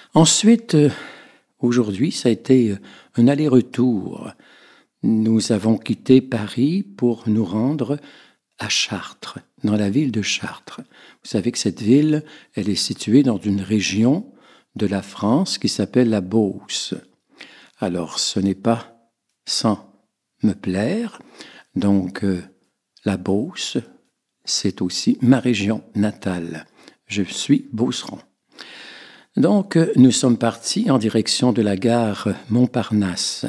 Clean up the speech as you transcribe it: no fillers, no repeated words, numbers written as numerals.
Ensuite, aujourd'hui, ça a été un aller-retour. Nous avons quitté Paris pour nous rendre à Chartres, dans la ville de Chartres. Vous savez que cette ville, elle est située dans une région de la France qui s'appelle la Beauce. Alors, ce n'est pas sans me plaire. Donc, la Beauce, c'est aussi ma région natale. Je suis beauceron. Donc, nous sommes partis en direction de la gare Montparnasse.